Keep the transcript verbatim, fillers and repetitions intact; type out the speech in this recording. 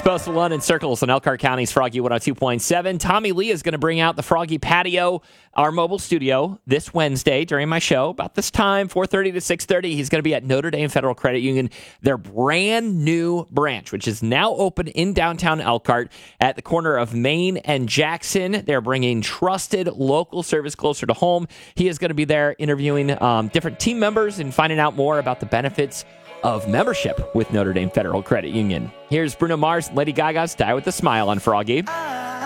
Postal One and Circles in Elkhart County's Froggy one oh two point seven. Tommy Lee is going to bring out the Froggy Patio, our mobile studio, this Wednesday during my show. About this time, four thirty to six thirty, he's going to be at Notre Dame Federal Credit Union, their brand new branch, which is now open in downtown Elkhart at the corner of Main and Jackson. They're bringing trusted local service closer to home. He is going to be there interviewing um, different team members and finding out more about the benefits of membership with Notre Dame Federal Credit Union. Here's Bruno Mars and Lady Gaga's Die With a Smile on Froggy.